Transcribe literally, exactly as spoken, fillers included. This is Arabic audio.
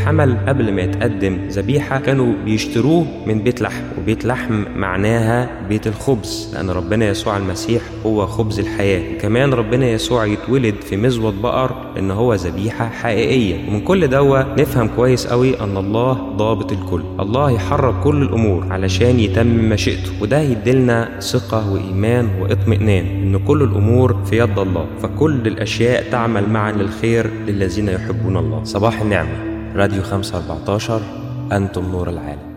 الحمل قبل ما يتقدم ذبيحة كانوا بيشتروه من بيت لحم، وبيت لحم معناها بيت الخبز، لأن ربنا يسوع المسيح هو خبز الحياة. كمان ربنا يسوع يتولد في مزود بقر إن هو ذبيحة حقيقية. ومن كل دوا نفهم كويس قوي أن الله ضابط الكل، الله يحرك كل الأمور علشان يتم مشيئته، وده يدلنا ثقة وإيمان واطمئنان إن كل الأمور في يد الله، فكل الأشياء تعمل معا للخير للذين يحبون الله. صباح النعمة. راديو خمسة أربعتاشر، أنتم نور العالم.